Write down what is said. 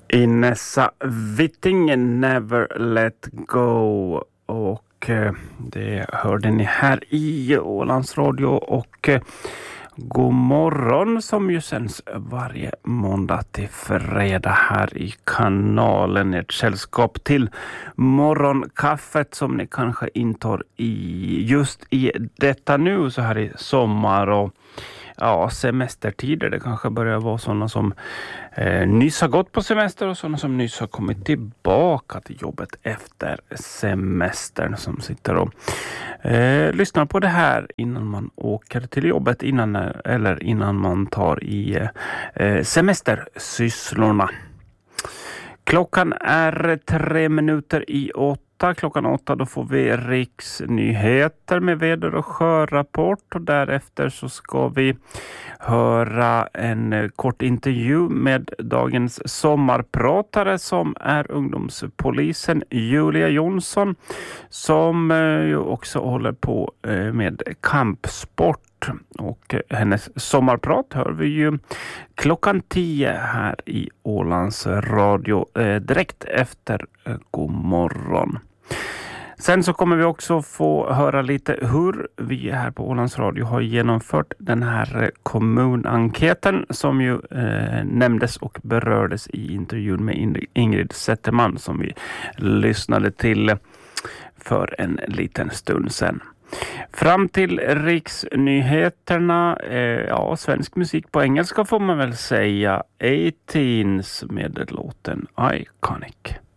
Inessa Wittingen, Never Let Go, och det hörde ni här i Ålands Radio, och god morgon som ju sänds varje måndag till fredag här i kanalen. Ett sällskap till morgonkaffet som ni kanske intar just i detta nu så här i sommar och semestertider. Det kanske börjar vara sådana som nyss har gått på semester och sådana som nyss har kommit tillbaka till jobbet efter semestern, som sitter och lyssnar på det här innan man åker till jobbet, innan man tar i semestersysslorna. Klockan är 7:03. Klockan 8 då får vi riksnyheter med väder- och sjörapport, och därefter så ska vi höra en kort intervju med dagens sommarpratare som är ungdomspolisen Julia Jonsson, som ju också håller på med kampsport. Och hennes sommarprat hör vi ju klockan 10 här i Ålands Radio direkt efter god morgon. Sen så kommer vi också få höra lite hur vi här på Ålands Radio har genomfört den här kommunenkäten som ju nämndes och berördes i intervjun med Ingrid Zetterman som vi lyssnade till för en liten stund sedan. Fram till riksnyheterna, svensk musik på engelska får man väl säga, 18s med låten Iconic.